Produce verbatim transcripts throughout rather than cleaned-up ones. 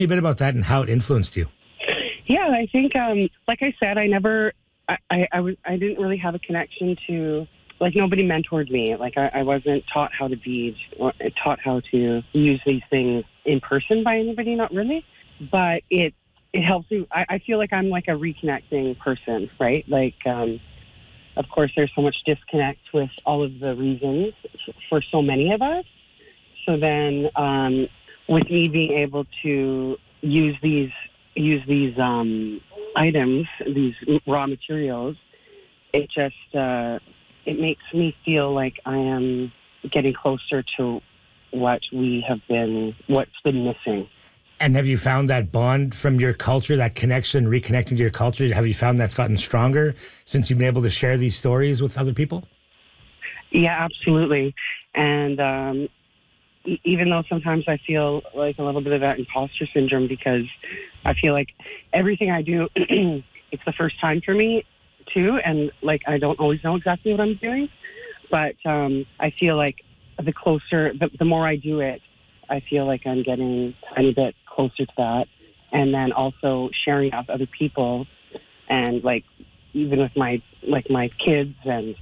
A bit about that and how it influenced you. Yeah, I think, um, like I said, I never, I, I, I, was, I didn't really have a connection to, like, nobody mentored me. Like, I, I wasn't taught how to bead or taught how to use these things in person by anybody, not really. But it, it helps you. I, I feel like I'm like a reconnecting person, right? Like, um, of course, there's so much disconnect with all of the reasons for so many of us. So then, um, with me being able to use these use these um, items, these raw materials, it just uh, it makes me feel like I am getting closer to what we have been, what's been missing. And have you found that bond from your culture, that connection, reconnecting to your culture, have you found that's gotten stronger since you've been able to share these stories with other people? Yeah, absolutely. And um, e- even though sometimes I feel like a little bit of that imposter syndrome because I feel like everything I do, it's the first time for me too. And like, I don't always know exactly what I'm doing, but um, I feel like the closer, the, the more I do it, I feel like I'm getting a tiny bit closer to that. And then also sharing out with other people and like, even with my, like my kids and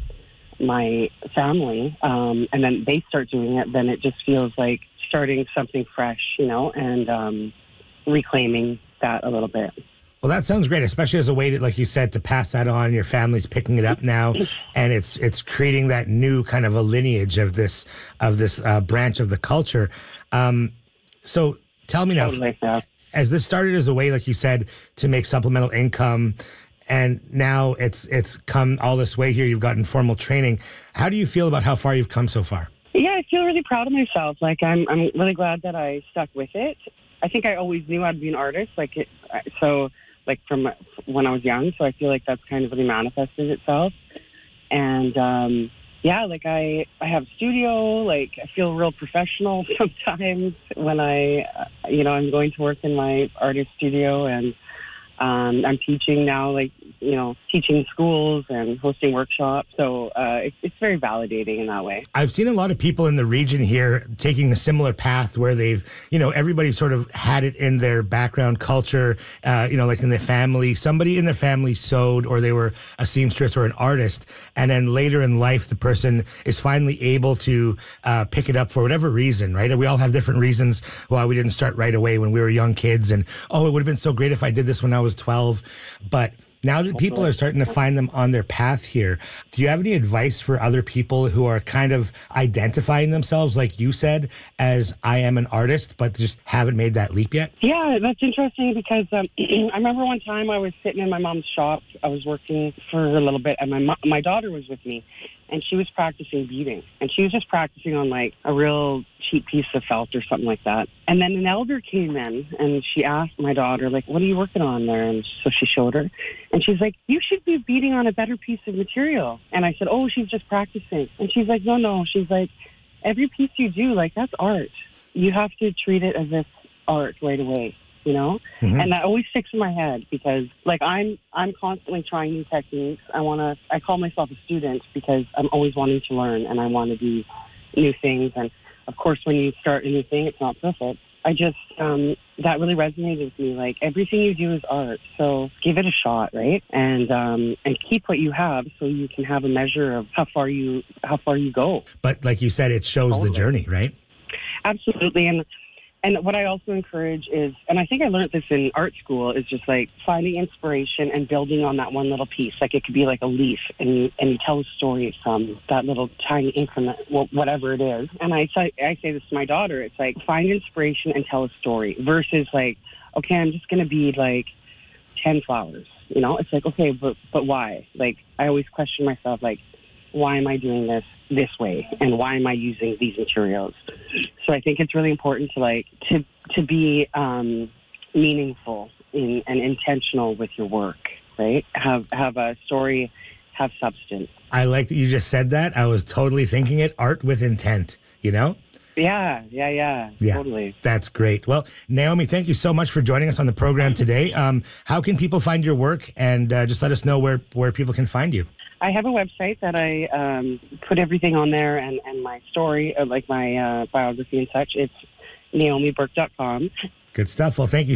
my family, um, and then they start doing it, then it just feels like starting something fresh, you know, and um, reclaiming that a little bit. Well, that sounds great, especially as a way to, like you said, to pass that on. Your family's picking it up now, and it's it's creating that new kind of a lineage of this of this uh, branch of the culture. Um, so tell me now, Totally, yeah. as this started as a way, like you said, to make supplemental income, and now it's it's come all this way here. You've gotten formal training. How do you feel about how far you've come so far? Yeah, I feel really proud of myself. Like I'm I'm really glad that I stuck with it. I think I always knew I'd be an artist. Like it, so. Like from when I was young, so I feel like that's kind of really manifested itself. And um, yeah, like I, I have a studio. Like I feel real professional sometimes when I, uh, you know, I'm going to work in my artist studio, and um, I'm teaching now. Like you know, teaching schools and hosting workshops. So uh, it, it's very validating in that way. I've seen a lot of people in the region here taking a similar path where they've, you know, everybody sort of had it in their background culture, uh, you know, like in their family, somebody in their family sewed, or they were a seamstress or an artist. And then later in life, the person is finally able to uh, pick it up for whatever reason, right? And we all have different reasons why we didn't start right away when we were young kids. And, oh, it would have been so great if I did this when I was twelve. But now that people are starting to find them on their path here, do you have any advice for other people who are kind of identifying themselves, like you said, as I am an artist, but just haven't made that leap yet? Yeah, that's interesting because um, I remember one time I was sitting in my mom's shop. I was working for a little bit, and my mo- my daughter was with me, and she was practicing beading, and she was just practicing on like a real cheap piece of felt or something like that. And then an elder came in, and she asked my daughter, like, what are you working on there? And so she showed her, and she's like, you should be beading on a better piece of material. And I said, oh, she's just practicing. And she's like, no, no. She's like, every piece you do, like, that's art. You have to treat it as if art right away, you know? Mm-hmm. And that always sticks in my head because, like, I'm I'm constantly trying new techniques. I want to, I call myself a student because I'm always wanting to learn and I want to do new things. And, of course, when you start a new thing, it's not perfect. I just, um, that really resonated with me. Like, everything you do is art, so give it a shot, right? And um, and keep what you have so you can have a measure of how far you how far you go. But like you said, it shows totally. The journey, right? Absolutely. And and what I also encourage is, and I think I learned this in art school, is just like finding inspiration and building on that one little piece. Like it could be like a leaf, and you, and you tell a story from that little tiny increment, whatever it is. And I say, I say this to my daughter, it's like find inspiration and tell a story versus like, okay, I'm just going to be like ten flowers. You know, it's like, okay, but but why? Like I always question myself, like, why am I doing this this way? And why am I using these materials? So I think it's really important to like to to be um, meaningful in, and intentional with your work, right? Have have a story, have substance. I like that you just said that. I was totally thinking it, art with intent, you know? Yeah, yeah, yeah, yeah, totally. That's great. Well, Naomi, thank you so much for joining us on the program today. Um, how can people find your work? And uh, just let us know where, where people can find you. I have a website that I um, put everything on there and, and my story, uh, like my uh, biography and such. It's naomi burke dot com. Good stuff. Well, thank you